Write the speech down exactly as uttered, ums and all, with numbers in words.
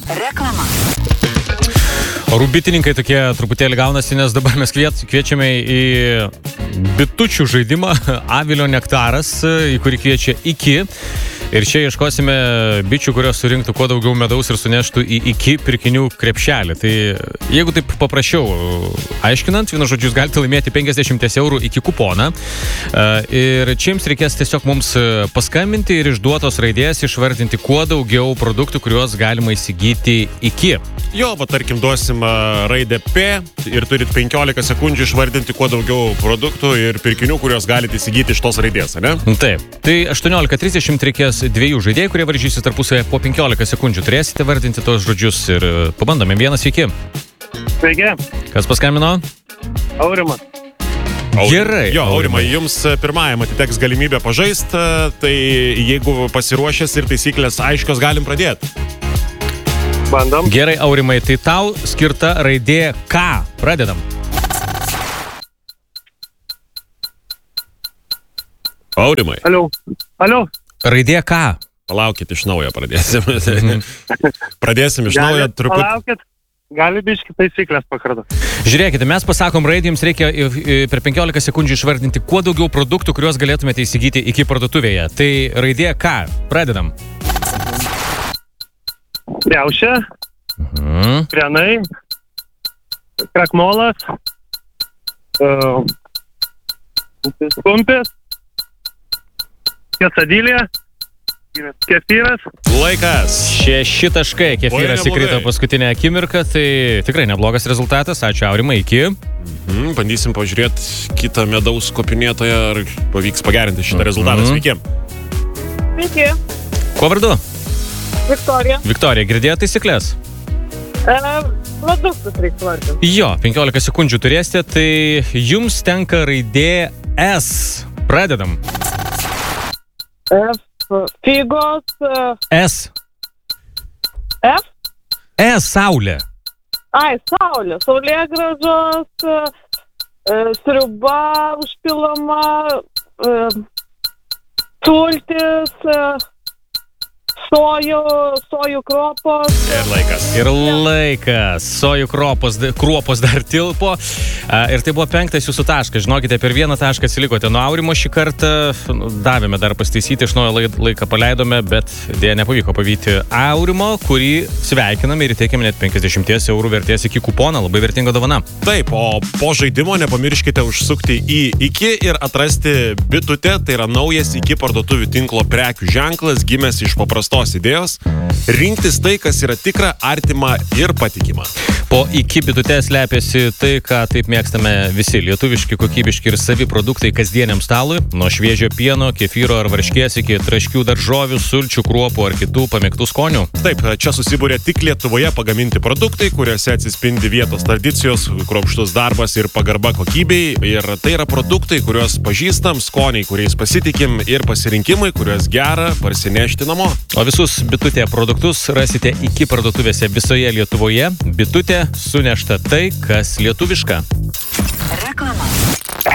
Reklama. Orų bitininkai tokie truputėlį gaunasi, nes dabar mes kviet, kviečiame į bitučių žaidimą Avilio nektaras, į kurį kviečia Iki. Ir čia ieškosime bičių, kurios surinktų kuo daugiau medaus ir suneštų į Iki pirkinių krepšelį. Tai jeigu taip paprašiau aiškinant, vienu žodžiu, jūs galite laimėti penkiasdešimt eurų Iki kuponą. Ir čia jums reikės tiesiog mums paskambinti ir išduotos raidės išvardinti kuo daugiau produktų, kuriuos galima įsigyti Iki. Jo, va tarkim duosim raidę P ir turit penkiolika sekundžių išvardinti kuo daugiau produktų ir pirkinių, kuriuos galite įsigyti iš tos raidės, ne? Taip. Tai aštuoniolika trisdešimt reikės dviejų žaidėjų, kurie varžysis tarpusavėje po penkiolika sekundžių. Turėsite vardinti tos žodžius ir pabandome. Vienas, sveiki. Sveiki. Kas paskambino? Aurimas. Gerai. Jo, Aurimai, jums pirmajam atiteks galimybė pažaisti, tai jeigu pasiruošęs ir taisyklės aiškios, galim pradėti. Bandom. Gerai, Aurimai, tai tau skirta raidė K. Pradedam. Aurimai. Alio. Alio. Raidė K. Palaukit, iš naujo pradėsim. Pradėsim iš naujo truputį. Palaukit. Gali biški taisyklės pakarto. Žiūrėkite, mes pasakom raidį, jums reikia per penkiolika sekundžių išvardinti kuo daugiau produktų, kuriuos galėtumėte įsigyti Iki parduotuvėje. Tai raidė K. Pradedam. Kriaušė. Mhm. Krenai. Krakmolas. Uh, kumpis. Kesadylė. Kefyras. Laikas. Šeši taškai. Kefyras Oi, įkrito neblogai. paskutinę akimirką, tai tikrai neblogas rezultatas. Ačiū, Aurimai, Iki. Mhm, bandysim pažiūrėti kitą medaus kopinėtoją, ar pavyks pagerinti šitą Mhm. rezultatą. Sveiki. Sveiki, Kuo vardu? Viktorija. Viktorija, girdėjo taisyklės? E, produktus reikia vardinti. Jo, penkiolika sekundžių turėsite, tai jums tenka raidė S. Pradedam. F, figos, S. F, S, saulė. ai, saulė, saulėgrąžos, e, sriuba užpilama, e, sultis, e, sojų, sojų kropos. Ir laikas. Ir laikas. Sojų kropos, kruopos dar tilpo. A, ir tai buvo penktas jūsų taškas. Žinokite, per vieną tašką atsilikote nuo Aurimo šį kartą. Nu, davėme dar pastaisyti, iš naujo laiką paleidome, bet dėja nepavyko pavyti Aurimo, kurį sveikiname ir įteikėme net penkiasdešimt eurų vertės Iki kuponą. Labai vertinga dovana. Taip, o po žaidimo nepamirškite užsukti į Iki ir atrasti bitutę. Tai yra naujas Iki parduotuvių tinklo prekių ženklas, gimęs iš paprastos idėjos. Rinktis tai, kas yra tikra, artima ir patikima. Po Iki bitute slepiasi tai, ką taip mėgstame visi. Lietuviški, kokybiški ir savi produktai kasdieniam stalui. Nuo šviežio pieno, kefyro ar varškės iki traškių daržovių, sulčių, kruopų ar kitų pamėgtų skonių. Taip, čia susibūrė tik Lietuvoje pagaminti produktai, kuriuose atsispindi vietos tradicijos, kruopštus darbas ir pagarba kokybei. Ir tai yra produktai, kuriuos pažįstam, skoniai, kuriais pasitikim ir pasirinkimai, kuriuos gera parsinešti namo. O visus bitutė produktus rasite Iki parduotuvėse visoje Lietuvoje. Bitutė sunešta tai, kas lietuviška. Reklama.